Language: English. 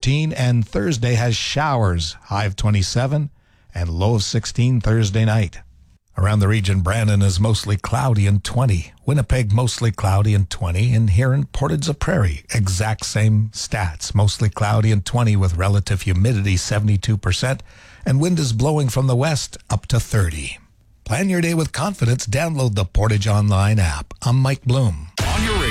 14, and Thursday has showers, high of 27, and low of 16 Thursday night. Around the region, Brandon is mostly cloudy and 20. Winnipeg, mostly cloudy and 20. And here in Portage la Prairie, exact same stats. Mostly cloudy and 20 with relative humidity 72%. And wind is blowing from the west up to 30. Plan your day with confidence. Download the Portage Online app. I'm Mike Bloom. On your